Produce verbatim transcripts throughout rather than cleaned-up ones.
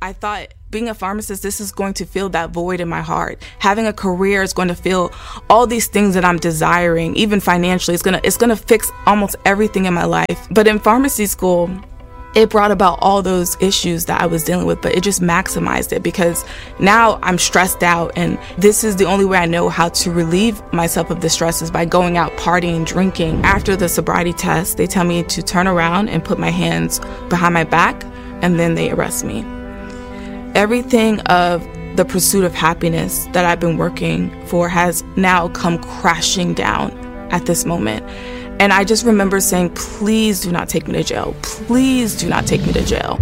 I thought being a pharmacist, this is going to fill that void in my heart. Having a career is going to fill all these things that I'm desiring, even financially. It's gonna it's gonna fix almost everything in my life. But in pharmacy school, it brought about all those issues that I was dealing with, but it just maximized it because now I'm stressed out, and this is the only way I know how to relieve myself of the stress is by going out partying, drinking. After the sobriety test, they tell me to turn around and put my hands behind my back, and then they arrest me. Everything of the pursuit of happiness that I've been working for has now come crashing down at this moment. And I just remember saying, please do not take me to jail. Please do not take me to jail.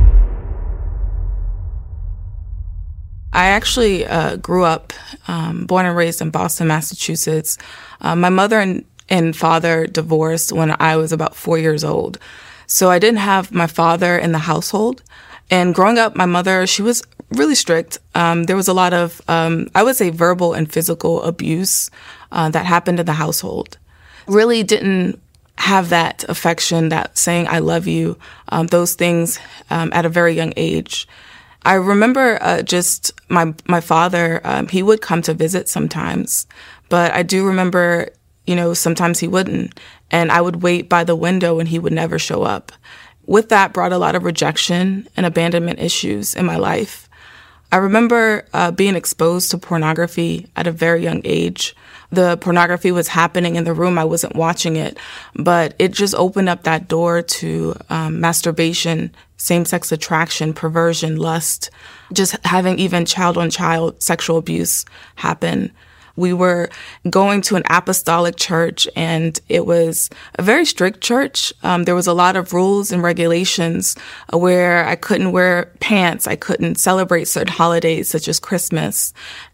I actually uh, grew up, um, born and raised in Boston, Massachusetts. Uh, my mother and, and father divorced when I was about four years old. So I didn't have my father in the household. And growing up, my mother, she was really strict. Um, there was a lot of, um, I would say, verbal and physical abuse uh, that happened in the household. Really didn't have that affection, that saying, I love you, um, those things um, at a very young age. I remember uh, just my my father, um, he would come to visit sometimes, but I do remember, you know, sometimes he wouldn't. And I would wait by the window and he would never show up. With that brought a lot of rejection and abandonment issues in my life. I remember uh, being exposed to pornography at a very young age. The pornography was happening in the room. I wasn't watching it, but it just opened up that door to um, masturbation, same-sex attraction, perversion, lust, just having even child-on-child sexual abuse happen. We were going to an apostolic church, and it was a very strict church. Um, there was a lot of rules and regulations where I couldn't wear pants. I couldn't celebrate certain holidays, such as Christmas.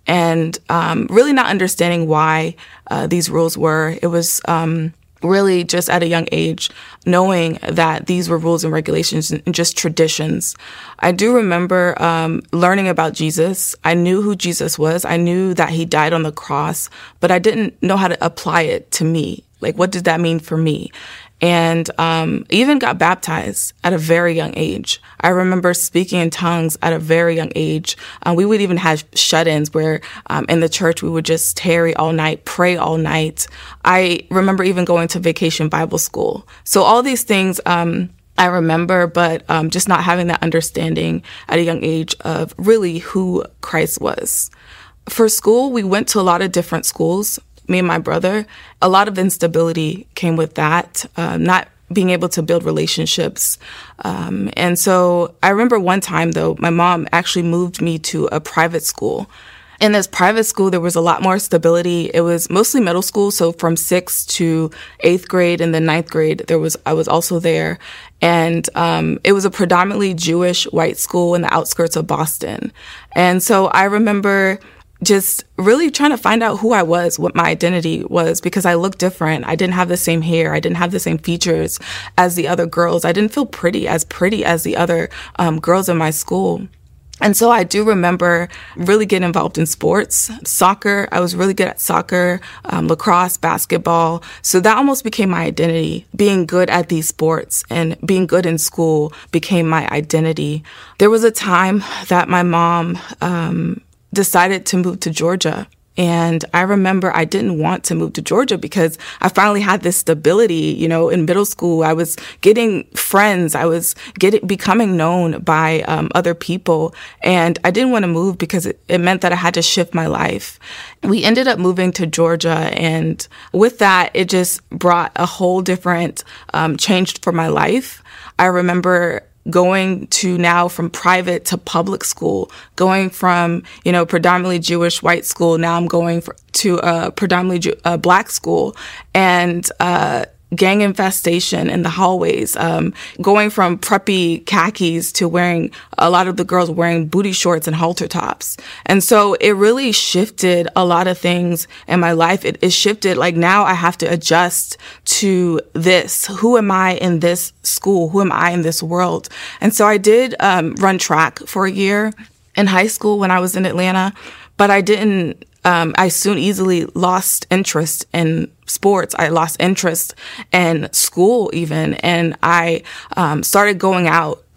And um, really not understanding why uh, these rules were. It was um, really just at a young age, knowing that these were rules and regulations and just traditions. I do remember um, learning about Jesus. I knew who Jesus was. I knew that he died on the cross, but I didn't know how to apply it to me. Like, what did that mean for me? And um, even got baptized at a very young age. I remember speaking in tongues at a very young age. Uh, we would even have shut-ins where um, in the church we would just tarry all night, pray all night. I remember even going to vacation Bible school. So all these things um, I remember, but um, just not having that understanding at a young age of really who Christ was. For school, we went to a lot of different schools. Me and my brother, a lot of instability came with that, uh, not being able to build relationships. Um, and so I remember one time, though, my mom actually moved me to a private school. In this private school, there was a lot more stability. It was mostly middle school, so from sixth to eighth grade and then ninth grade, there was I was also there. And um, it was a predominantly Jewish white school in the outskirts of Boston. And so I remember just really trying to find out who I was, what my identity was, because I looked different. I didn't have the same hair. I didn't have the same features as the other girls. I didn't feel pretty, as pretty as the other um, girls in my school. And so I do remember really getting involved in sports. Soccer, I was really good at soccer, um, lacrosse, basketball. So that almost became my identity. Being good at these sports and being good in school became my identity. There was a time that my mom um decided to move to Georgia. And I remember I didn't want to move to Georgia because I finally had this stability. You know, in middle school, I was getting friends. I was getting becoming known by um, other people. And I didn't want to move because it, it meant that I had to shift my life. We ended up moving to Georgia. And with that, it just brought a whole different um, change for my life. I remember going to now from private to public school, going from, you know, predominantly Jewish white school. Now I'm going for, to a predominantly Jew, uh, black school, and uh, gang infestation in the hallways, um, going from preppy khakis to wearing, a lot of the girls wearing booty shorts and halter tops. And so it really shifted a lot of things in my life. It, it shifted, like, now I have to adjust to this. Who am I in this school? Who am I in this world? And so I did um, run track for a year in high school when I was in Atlanta, but I didn't Um, I soon easily lost interest in sports. I lost interest in school even. And I um, started going out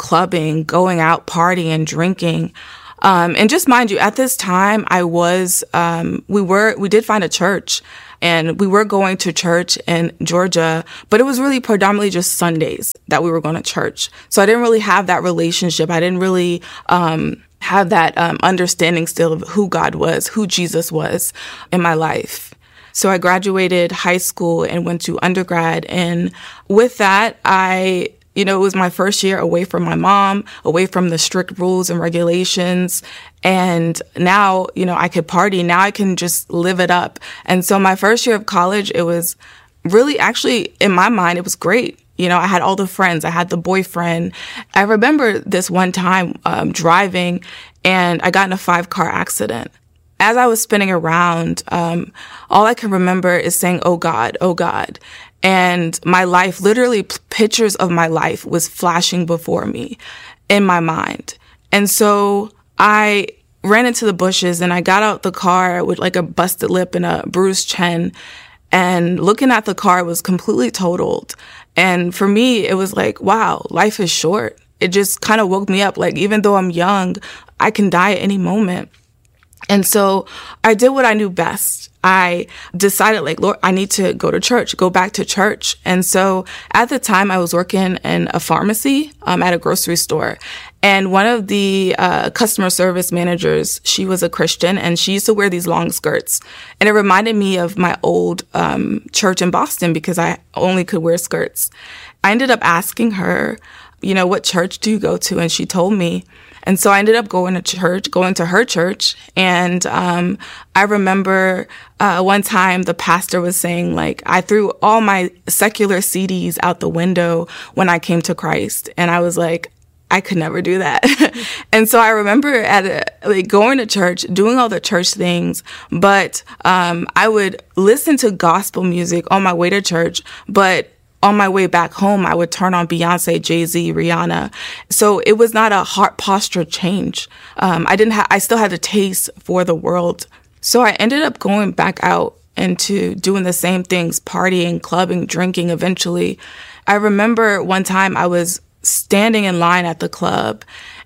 clubbing, going out, partying, and drinking. Um, and just mind you, at this time, I was, um, we were, we did find a church, and we were going to church in Georgia, but it was really predominantly just Sundays that we were going to church. So I didn't really have that relationship. I didn't really, um, have that, um, understanding still of who God was, who Jesus was in my life. So I graduated high school and went to undergrad. And with that, I, you know, it was my first year away from my mom, away from the strict rules and regulations. And now, you know, I could party. Now I can just live it up. And so my first year of college, it was really actually, in my mind, it was great. You know, I had all the friends. I had the boyfriend. I remember this one time um, driving, and I got in a five-car accident. As I was spinning around, um, all I can remember is saying, "Oh God, oh God." And my life, literally p- pictures of my life was flashing before me in my mind. And so I ran into the bushes, and I got out the car with like a busted lip and a bruised chin. And looking at the car, it was completely totaled. And for me, it was like, wow, life is short. It just kind of woke me up. Like, even though I'm young, I can die at any moment. And so I did what I knew best. I decided, like, Lord, I need to go to church, go back to church. And so at the time, I was working in a pharmacy um, at a grocery store. And one of the uh, customer service managers, she was a Christian, and she used to wear these long skirts. And it reminded me of my old um, church in Boston because I only could wear skirts. I ended up asking her, you know, what church do you go to? And she told me. And so I ended up going to church, going to her church. And um, I remember uh, one time the pastor was saying, like, I threw all my secular C Ds out the window when I came to Christ. And I was like, I could never do that. And so I remember at a, like going to church, doing all the church things, but um, I would listen to gospel music on my way to church, but on my way back home, I would turn on Beyonce, Jay-Z, Rihanna. So it was not a heart posture change. Um, I didn't have, I still had a taste for the world. So I ended up going back out into doing the same things, partying, clubbing, drinking eventually. I remember one time I was standing in line at the club,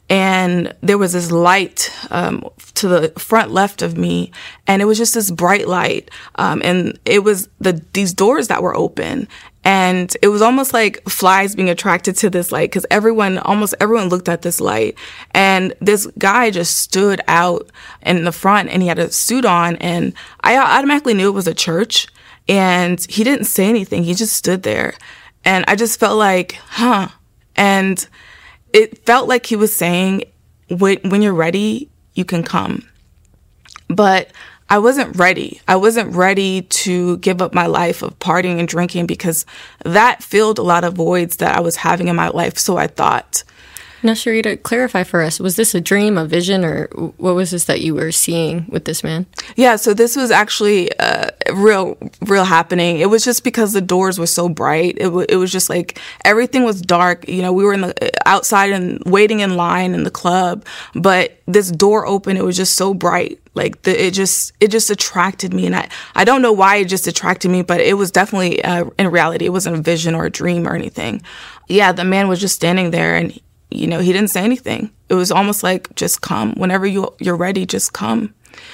and there was this light um, to the front left of me, and it was just this bright light. Um, and it was the these doors that were open. And it was almost like flies being attracted to this light because everyone, almost everyone looked at this light. And this guy just stood out in the front, and he had a suit on. And I automatically knew it was a church. And he didn't say anything. He just stood there. And I just felt like, huh. And it felt like he was saying, when you're ready, you can come. But I wasn't ready. I wasn't ready to give up my life of partying and drinking because that filled a lot of voids that I was having in my life, so I thought. Now, Sharita, clarify for us, was this a dream, a vision, or what was this that you were seeing with this man? Yeah, so this was actually uh, real, real happening. It was just because the doors were so bright. It, w- it was just like everything was dark. You know, we were in the outside and waiting in line in the club, but this door opened. It was just so bright. Like the, it just, it just attracted me. And I, I don't know why it just attracted me, but it was definitely, uh, in reality, it wasn't a vision or a dream or anything. Yeah, the man was just standing there, and you know, he didn't say anything. It was almost like, just come. Whenever you, you're ready, just come.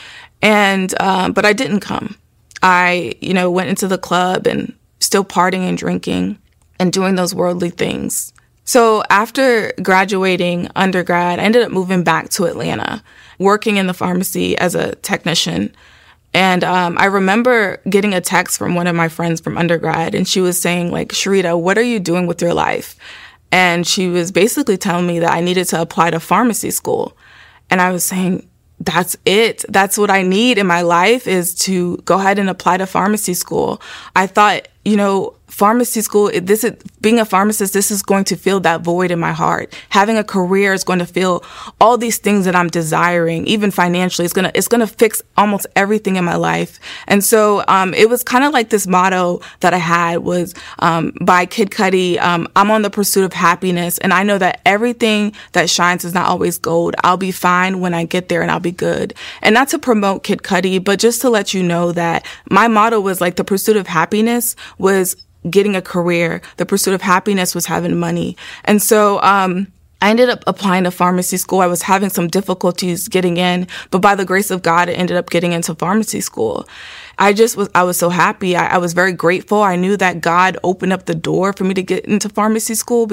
And, um, but I didn't come. I, you know, went into the club and still partying and drinking and doing those worldly things. So after graduating undergrad, I ended up moving back to Atlanta, working in the pharmacy as a technician. And um, I remember getting a text from one of my friends from undergrad, and she was saying, like, Sharita, what are you doing with your life? And she was basically telling me that I needed to apply to pharmacy school. And I was saying, that's it. That's what I need in my life, is to go ahead and apply to pharmacy school. I thought, you know, pharmacy school, this is being a pharmacist, this is going to fill that void in my heart. Having a career is going to fill all these things that I'm desiring, even financially. It's going to, it's going to fix almost everything in my life. And so, um, it was kind of like this motto that I had was, um, by Kid Cudi, um, I'm on the pursuit of happiness. And I know that everything that shines is not always gold. I'll be fine when I get there, and I'll be good. And not to promote Kid Cudi, but just to let you know that my motto was like the pursuit of happiness was getting a career. The pursuit of happiness was having money. And so, um, I ended up applying to pharmacy school. I was having some difficulties getting in, but by the grace of God, I ended up getting into pharmacy school. I just was, I was so happy. I, I was very grateful. I knew that God opened up the door for me to get into pharmacy school